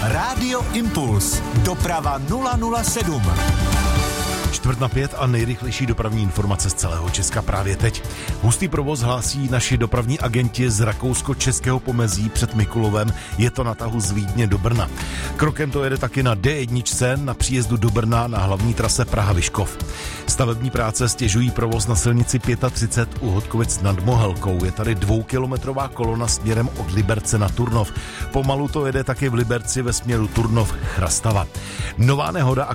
Rádio Impuls. Doprava 007. 4:45 a nejrychlejší dopravní informace z celého Česka právě teď. Hustý provoz hlásí naši dopravní agenti z rakousko-českého pomezí před Mikulovem. Je to na tahu z Vídně do Brna. Krokem to jede taky na D1 na příjezdu do Brna na hlavní trase Praha-Vyškov. Stavební práce stěžují provoz na silnici 35 u Hodkovic nad Mohelkou. Je tady 2kilometrová kolona směrem od Liberce na Turnov. Pomalu to jede taky v Liberci ve směru Turnov-Chrastava. Nová nehoda